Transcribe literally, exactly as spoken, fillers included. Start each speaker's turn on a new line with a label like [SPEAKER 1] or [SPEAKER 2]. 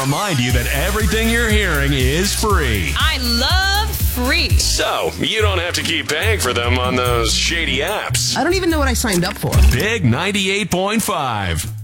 [SPEAKER 1] Remind you that everything you're hearing is free.
[SPEAKER 2] I love free.
[SPEAKER 1] So, you don't have to keep paying for them on those shady apps.
[SPEAKER 3] I don't even know what I signed up for.
[SPEAKER 1] Big ninety-eight point five.